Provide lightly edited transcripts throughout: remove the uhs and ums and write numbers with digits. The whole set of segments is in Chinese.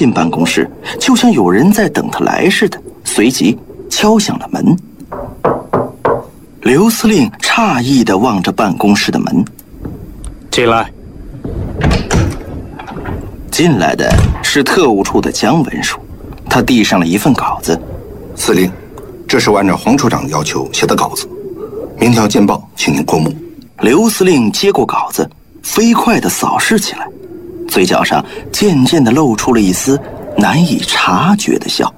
进办公室，就像有人在等他来似的，随即敲响了门。刘司令诧异地望着办公室的门。 进来。 进来的是特务处的姜文书，他递上了一份稿子。 司令，这是我按照黄处长的要求写的稿子，明天要见报，请您过目。 刘司令接过稿子，飞快地扫视起来，嘴角上渐渐地露出了一丝难以察觉的笑。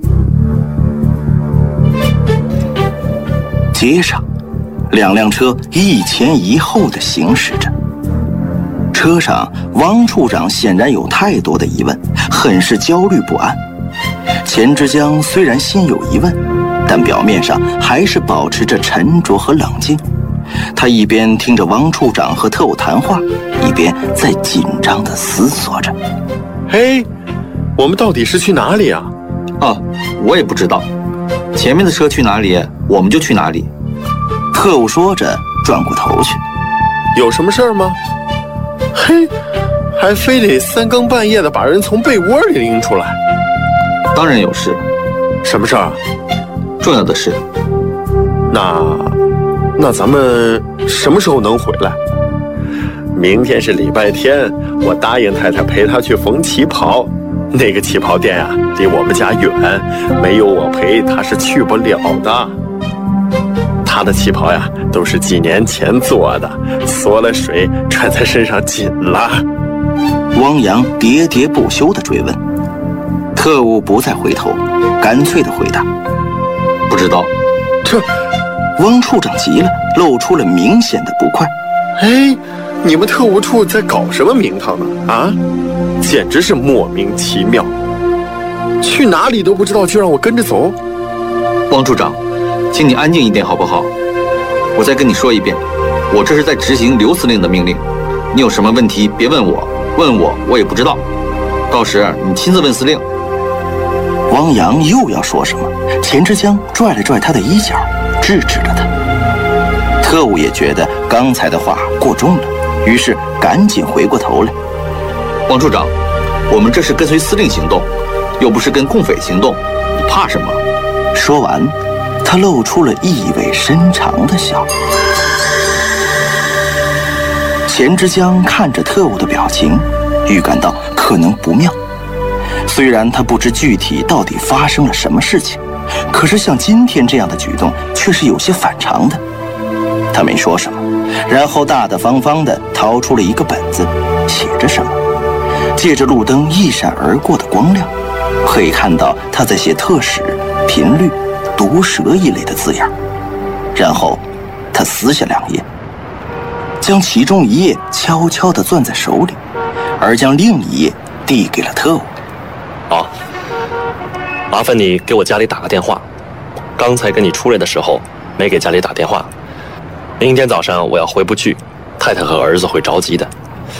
街上，2辆车一前一后地行驶着。车上，汪处长显然有太多的疑问，很是焦虑不安。钱之江虽然心有疑问，但表面上还是保持着沉着和冷静。他一边听着汪处长和特务谈话，一边在紧张地思索着。 嘿，我们到底是去哪里啊？ 我也不知道，前面的车去哪里，我们就去哪里。 特务说着，转过头去。 有什么事儿吗？嘿，还非得3更半夜的把人从被窝里拎出来。 当然有事。 什么事儿啊？ 重要的事。 那咱们什么时候能回来？明天是礼拜天，我答应太太陪她去缝旗袍。那个旗袍店啊，离我们家远，没有我陪，她是去不了的。她的旗袍呀，都是几年前做的，缩了水，穿在身上紧了。 汪洋喋喋不休地追问。特务不再回头，干脆地回答： 不知道。 这， 汪处长急了，露出了明显的不快。 哎，你们特务处在搞什么名堂呢？啊，简直是莫名其妙。去哪里都不知道，就让我跟着走。 汪处长，请你安静一点好不好？我再跟你说一遍，我这是在执行刘司令的命令。你有什么问题别问我，问我也不知道。到时你亲自问司令。 汪洋又要说什么，钱之江拽了拽他的衣角，制止了他。特务也觉得刚才的话过重了，于是赶紧回过头来。 汪处长，我们这是跟随司令行动，又不是跟共匪行动，你怕什么？ 说完，他露出了意味深长的笑。钱之江看着特务的表情，预感到可能不妙。虽然他不知具体到底发生了什么事情，可是像今天这样的举动却是有些反常的。他没说什么，然后大大方方地掏出了一个本子，写着什么。借着路灯一闪而过的光亮，可以看到他在写特使、频率、毒蛇一类的字眼。然后他撕下2页，将其中1页悄悄地攥在手里，而将另1页递给了特务。 好，麻烦你给我家里打个电话。刚才跟你出来的时候没给家里打电话。明天早上我要回不去，太太和儿子会着急的。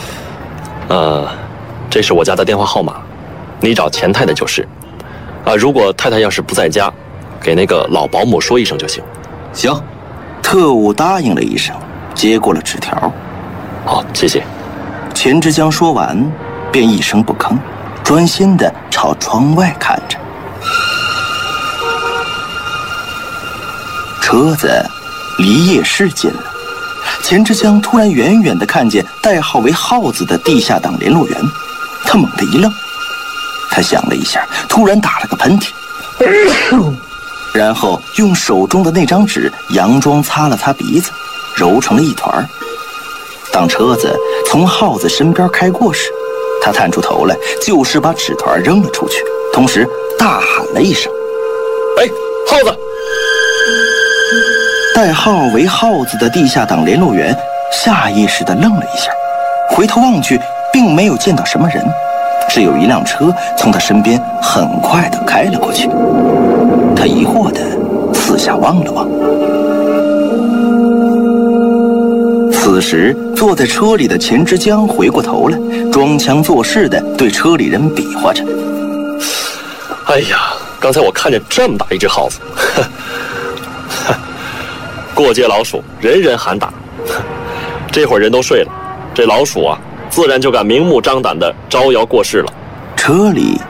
这是我家的电话号码，你找钱太太就是。如果太太要是不在家，给那个老保姆说一声就行。 行。 特务答应了一声，接过了纸条。 好，谢谢。 钱之江说完，便一声不吭，专心地朝窗外看着。车子离夜市近了，钱之江突然远远地看见代号为耗子的地下党联络员，他猛地一愣，他想了一下，突然打了个喷嚏，然后用手中的那张纸佯装擦了擦鼻子，揉成了一团。当车子从耗子身边开过时，他探出头来，就是把纸团扔了出去，同时大喊了一声： 哎，耗子！ 代号为耗子的地下党联络员下意识地愣了一下，回头望去，并没有见到什么人，只有一辆车从他身边很快地开了过去。他疑惑地四下望了望。此时坐在车里的钱之江回过头来，装腔作势地对车里人比划着： 哎呀，刚才我看见这么大一只耗子，过街老鼠，人人喊打。这会儿人都睡了，这老鼠啊，自然就敢明目张胆地招摇过市了。 车里